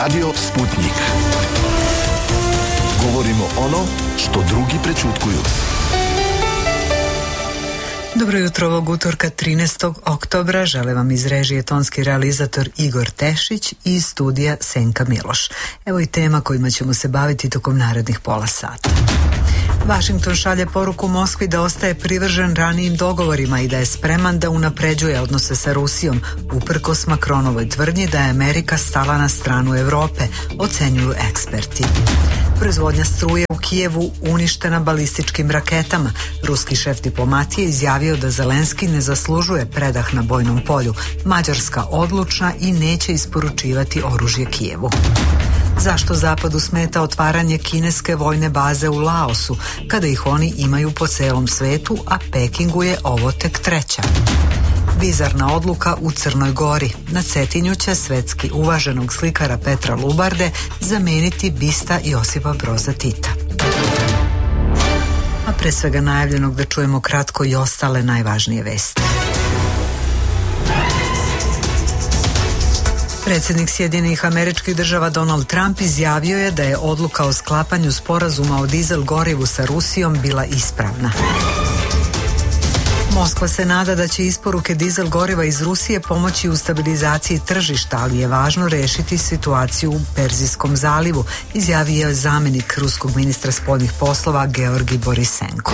Radio Sputnik. Govorimo ono što drugi prećutkuju. Dobro jutro ovog utorka 13. oktobra. Žele vam iz režije tonski realizator Igor Tešić i iz studija Senka Miloš. Evo i tema kojima ćemo se baviti tokom narednih pola sata. Vašington šalje poruku Moskvi da ostaje privržen ranijim dogovorima i da je spreman da unapređuje odnose sa Rusijom, uprkos Makronovoj tvrdnji da je Amerika stala na stranu Evrope, ocenjuju eksperti. Proizvodnja struje u Kijevu uništena balističkim raketama. Ruski šef diplomatije izjavio da Zelenski ne zaslužuje predah na bojnom polju. Mađarska odlučna i neće isporučivati oružje Kijevu. Zašto Zapadu smeta otvaranje kineske vojne baze u Laosu, kada ih oni imaju po celom svetu, a Pekingu je ovo tek treća? Bizarna odluka u Crnoj Gori. Na Cetinju će svetski uvaženog slikara Petra Lubarde zameniti bista Josipa Broza Tita. A pre svega najavljenog da čujemo kratko i ostale najvažnije vesti. Predsjednik Sjedinjenih Američkih Država Donald Trump izjavio je da je odluka o sklapanju sporazuma o dizel gorivu sa Rusijom bila ispravna. Moskva se nada da će isporuke dizel goriva iz Rusije pomoći u stabilizaciji tržišta, ali je važno rešiti situaciju u Perzijskom zalivu, izjavio je zamjenik ruskog ministra spoljnih poslova Georgi Borisenko.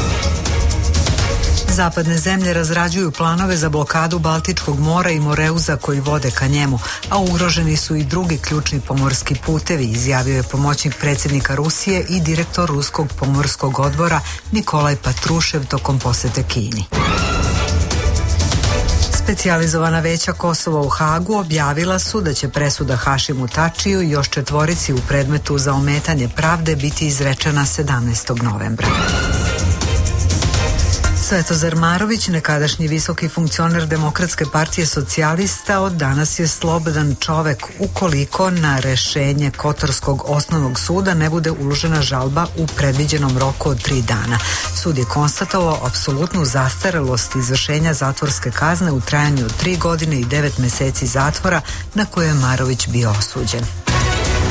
Zapadne zemlje razrađuju planove za blokadu Baltičkog mora i Moreuza koji vode ka njemu, a ugroženi su i drugi ključni pomorski putevi, izjavio je pomoćnik predsjednika Rusije i direktor Ruskog pomorskog odbora Nikolaj Patrušev tokom posete Kini. Specijalizovana veća Kosova u Hagu objavila su da će presuda Hašimu Tačiju i još 4 u predmetu za ometanje pravde biti izrečena 17. novembra. Svetozar Marović, nekadašnji visoki funkcioner Demokratske partije socijalista, od danas je slobodan čovek ukoliko na rešenje Kotorskog osnovnog suda ne bude uložena žalba u predviđenom roku od 3 dana. Sud je konstatovao apsolutnu zastarelost izvršenja zatvorske kazne u trajanju od 3 godine i 9 meseci zatvora na koje je Marović bio osuđen.